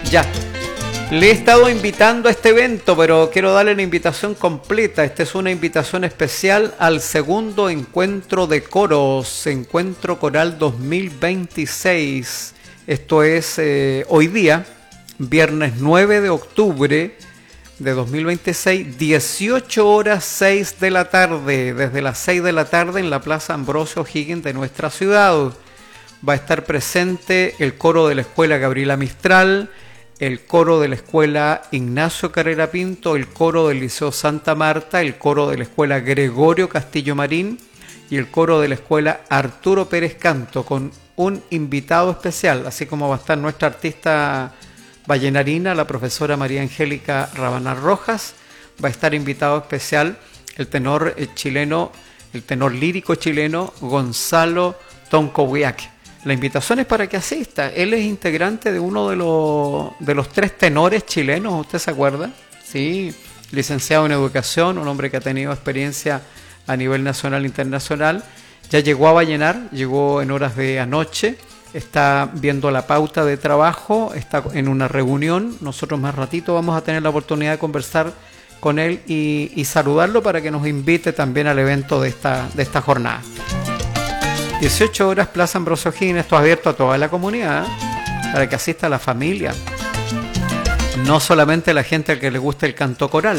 Ya. Le he estado invitando a este evento, pero quiero darle la invitación completa. Esta es una invitación especial al segundo encuentro de coros, Encuentro Coral 2026. Esto es hoy día, viernes 9 de octubre de 2026, 18 horas 6 de la tarde, desde las 6 de la tarde en la Plaza Ambrosio O'Higgins de nuestra ciudad. Va a estar presente el coro de la Escuela Gabriela Mistral, el coro de la Escuela Ignacio Carrera Pinto, el coro del Liceo Santa Marta, el coro de la Escuela Gregorio Castillo Marín y el coro de la Escuela Arturo Pérez Canto, con un invitado especial, así como va a estar nuestra artista vallenarina, la profesora María Angélica Rabanal Rojas. Va a estar invitado especial el tenor chileno, el tenor lírico chileno Gonzalo Tonkowiak. La invitación es para que asista. Él es integrante de uno de los tres tenores chilenos, ¿usted se acuerda? Sí, licenciado en educación, un hombre que ha tenido experiencia a nivel nacional e internacional. Ya llegó a Vallenar, llegó en horas de anoche, está viendo la pauta de trabajo, está en una reunión. Nosotros más ratito vamos a tener la oportunidad de conversar con él y saludarlo para que nos invite también al evento de esta jornada. 18 horas, Plaza Ambrosio O'Higgins, esto es abierto a toda la comunidad, para que asista la familia, no solamente la gente a que le gusta el canto coral.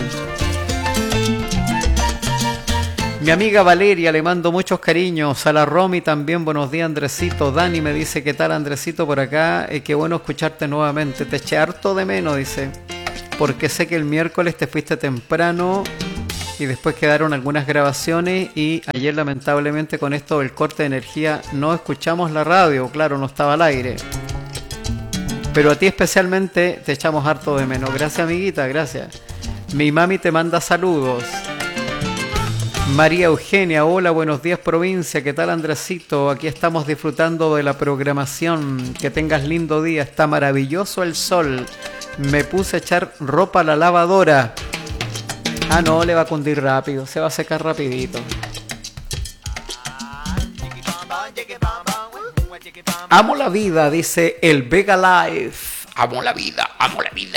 Mi amiga Valeria, le mando muchos cariños, a la Romy también, buenos días Andresito. Dani me dice, ¿qué tal Andresito por acá? Qué bueno escucharte nuevamente, te eché harto de menos, dice, porque sé que el miércoles te fuiste temprano y después quedaron algunas grabaciones y ayer lamentablemente con esto del corte de energía no escuchamos la radio, claro, no estaba al aire. Pero a ti especialmente te echamos harto de menos. Gracias amiguita, gracias. Mi mami te manda saludos. María Eugenia, hola, buenos días provincia, ¿qué tal Andresito? Aquí estamos disfrutando de la programación, que tengas lindo día, está maravilloso el sol. Me puse a echar ropa a la lavadora. Ah, no, le va a cundir rápido, se va a secar rapidito. Amo la vida, dice el Vega Life. Amo la vida, amo la vida.